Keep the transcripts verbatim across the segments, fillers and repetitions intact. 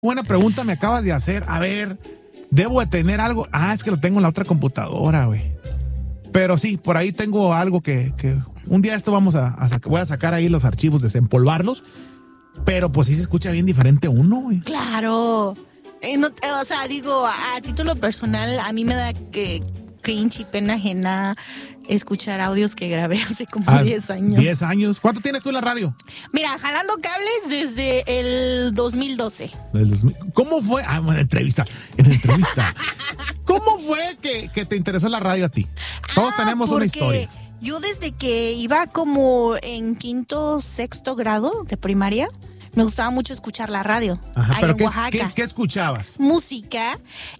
Buena pregunta me acabas de hacer. A ver, ¿debo de tener algo? Ah, es que lo tengo en la otra computadora, güey. Pero sí, por ahí tengo algo que, que un día esto vamos a, a sac- voy a sacar ahí los archivos, desempolvarlos. Pero pues sí se escucha bien diferente uno, güey. Claro. Eh, no, eh, o sea, digo, a, a título personal, a mí me da que cringe y pena ajena escuchar audios que grabé hace como Ah, diez años. diez años. ¿Cuánto tienes tú en la radio? Mira, jalando cables desde el dos mil doce. Del dos mil. ¿Cómo fue? Ah, bueno, entrevista. En la entrevista. ¿Cómo fue que, que te interesó la radio a ti? Todos Ah, tenemos una porque historia. Yo desde que iba como en quinto, sexto grado de primaria, me gustaba mucho escuchar la radio. Ajá, ahí pero en ¿qué, Oaxaca. ¿qué, qué escuchabas? Música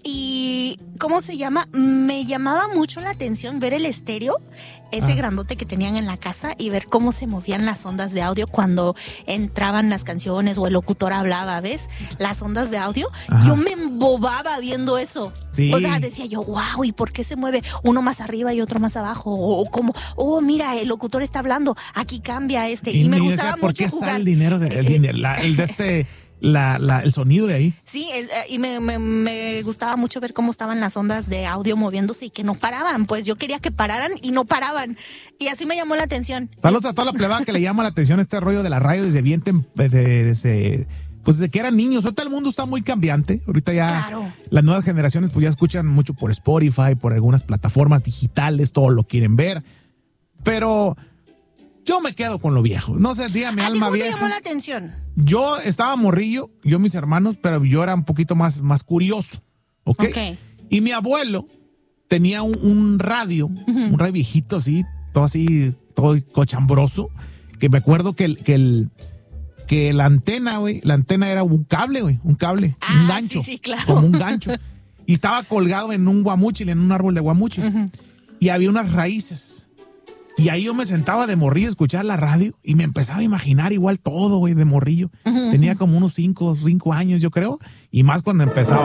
y ¿cómo se llama? Me llamaba mucho la atención ver el estéreo, ese Ah. grandote que tenían en la casa, y ver cómo se movían las ondas de audio cuando entraban las canciones o el locutor hablaba, ¿ves? Las ondas de audio. Ajá. Yo me embobaba viendo eso. Sí. O sea, decía yo, wow, ¿y por qué se mueve uno más arriba y otro más abajo? O, o como, oh, mira, el locutor está hablando, aquí cambia este. Y, me yo gustaba decía, ¿por mucho qué jugar. sale el dinero de, el, Eh, dinero, la- el de este, la, la, el sonido de ahí? Sí, el- eh, y me, me, me gustaba mucho ver cómo estaban las ondas de audio moviéndose y que no paraban. Pues yo quería que pararan y no paraban. Y así me llamó la atención. Saludos a toda la plebada que le llama la atención este rollo de la radio desde bien, tem- desde, desde- pues desde que eran niños. Ahorita el mundo está muy cambiante. Ahorita ya Claro. las nuevas generaciones pues ya escuchan mucho por Spotify, por algunas plataformas digitales, todo lo quieren ver. Pero yo me quedo con lo viejo. No sé, dígame, ¿A ti alma cómo te vieja. llamó la atención? Yo estaba morrillo, yo mis hermanos, pero yo era un poquito más, más curioso, ¿ok? Ok. Y mi abuelo tenía un, un radio, un radio viejito así, todo así, todo cochambroso, que me acuerdo que el, que el, que la antena, güey, la antena era un cable, güey, un cable, Ah, un gancho. sí, sí, claro. Como un gancho. Y estaba colgado en un guamúchil, en un árbol de guamúchil. Y había unas raíces. Y ahí yo me sentaba de morrillo a escuchar la radio y me empezaba a imaginar igual todo, güey, de morrillo. Tenía como unos cinco, cinco años, yo creo, y más cuando empezaba.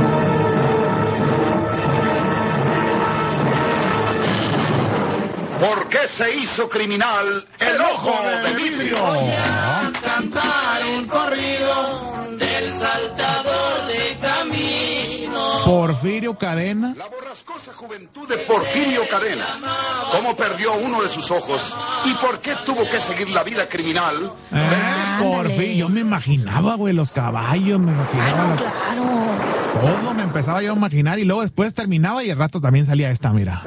¿Por qué se hizo criminal el ojo de vidrio? Cantar un corrido del saltador de camino. Porfirio Cadena. La borrascosa juventud de Porfirio Cadena. ¿Cómo perdió uno de sus ojos? ¿Y por qué tuvo que seguir la vida criminal? Eh, Ándale. Porfirio, yo me imaginaba, güey, los caballos, me imaginaba Ah, no, las- claro. todo, me empezaba yo a imaginar y luego después terminaba y al rato también salía esta, mira.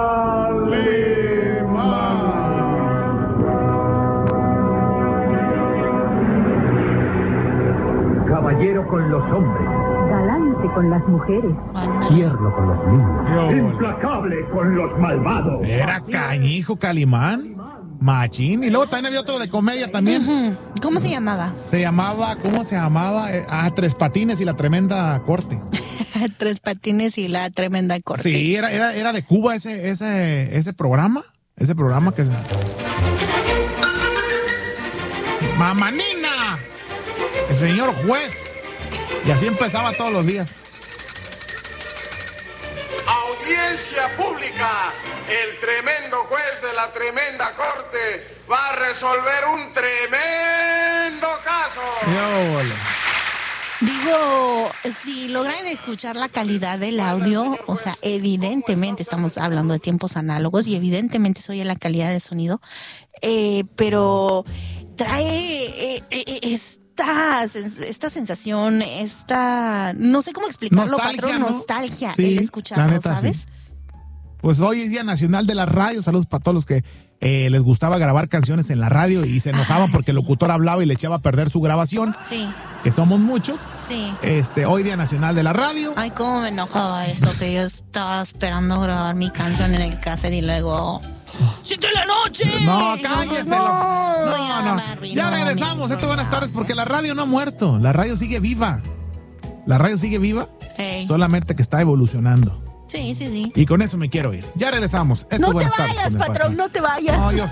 Caballero con los hombres, Galante con las mujeres. Ándale. tierno con los niños, Yo, güey. implacable con los malvados. Era Cañijo Calimán, machín. Y luego también había otro de comedia también. Ujú. ¿Cómo se llamaba? Se llamaba, ¿cómo se llamaba? Eh, Ah, Tres Patines y la Tremenda Corte. Tres patines y la tremenda corte. Sí, era, era, era de Cuba ese, ese, ese programa. Ese programa que se... ¡Mamanina! El señor juez. Y así empezaba todos los días. Audiencia pública. El tremendo juez de la tremenda corte va a resolver un tremendo caso. Yo, bole. Digo, si logran escuchar la calidad del audio, o sea, evidentemente estamos hablando de tiempos análogos y evidentemente se oye la calidad de sonido, eh, pero trae eh, eh, esta, sens- esta sensación, esta, no sé cómo explicarlo, Nostalgia, patrón, ¿no? nostalgia, Sí, el la escucharlo, neta, ¿sabes? sí. Pues hoy es Día Nacional de la Radio. Saludos para todos los que eh, les gustaba grabar canciones en la radio y se enojaban Ah, porque el locutor hablaba y le echaba a perder su grabación, Sí, que somos muchos. sí. Este, hoy Día Nacional de la Radio. Ay, cómo me enojaba eso, que yo estaba esperando grabar mi canción en el cassette y luego... ¡Siete de la noche! No, Y cállese. no, los- ya No, me no. arruinó Ya mi regresamos. Esto buenas programa. tardes porque la radio no ha muerto. La radio sigue viva. La radio sigue viva, Ey. solamente que está evolucionando. Sí, sí, sí. Y con eso me quiero ir. Ya regresamos. Esto No te buenas tardes vayas, con el patrón, no te vayas. No, yo